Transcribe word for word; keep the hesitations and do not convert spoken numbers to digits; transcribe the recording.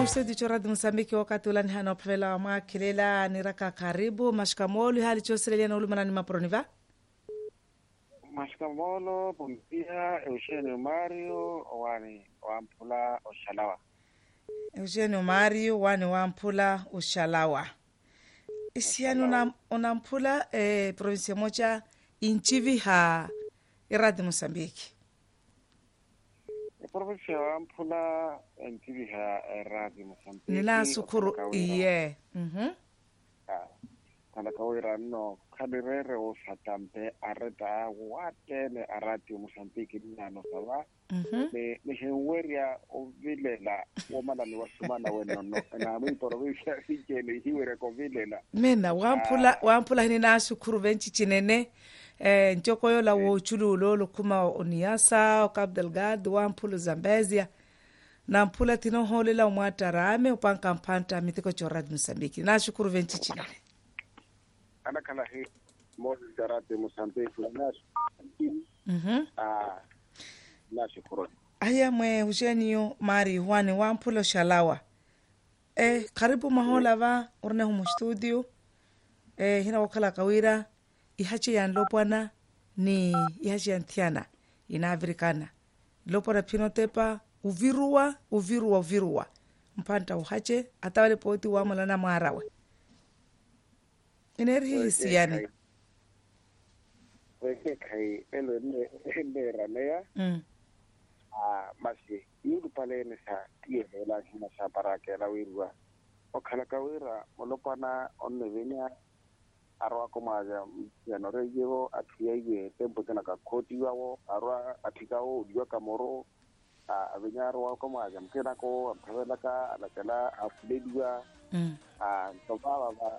usedi choradi Msambiki wakati ulani hana opvela wa mwakilela niraka karibu mashikamolu hali choserelia na ulumana ni maproniva mashikamolo pompia Eugenio Mario wani wampula Oshalawa Eugenio Mario wani wampula Oshalawa isiani una, unampula eh, provinsia moja inchivi ha iradi Msambiki provinsia wampula inchivi ha iradi Msambiki nila sukuru iye mhm kala kawira no kadirere o satampe areta watene arati Msambiki nano sawa mhm ne ne henweria o vilela o malani wasumana weno no na mi provinsia sikele hiwere ko vilela mena wampula wampula nina sukuru benchi chinene eh njoko yola wo chululo lokuma oniasa o Cabo Delgado wampula Zambezia na mpula tino holela mwatarame upanka mpanta mitiko chorad Msambiki na shukuru benchi chinene ana kala he mo darate Msambiki na mhm ah na shukuru aya mwe Eugenio Mari wani wampula Shalawa eh karibu mahola va urne humu studio eh hina wakala kawira ihache ya nlopwana ni ihache ya ntiana ina Afrikana lopwana pinotepa uvirua uvirua uvirua mpanta uhache atawale poti wa malana marawe ineri hisiani weke kai elo ne ne ranea mm ah basi yudu pale ne sa tie hela hina sa barake la wirwa okhala kawira molopana onne venya arwa komaja ya norejevo atiye tempo tena ka koti wao arwa atikao diwa kamoro a vinyarwa komaja mkena ko mpela ka alakala afledwa mm a tobaba